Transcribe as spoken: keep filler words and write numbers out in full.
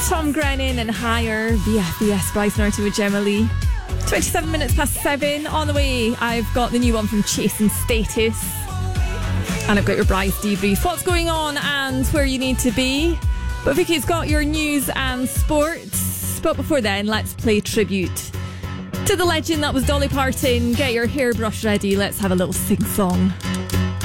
Tom Grennan and Higher, B F B S, Bryce Norton with Gemma Lee. twenty-seven minutes past seven. On the way, I've got the new one from Chasing Status. And I've got your Bryce debrief. What's going on and where you need to be. But Vicky's got your news and sports. But before then, let's play tribute to the legend that was Dolly Parton. Get your hairbrush ready. Let's have a little sing-song.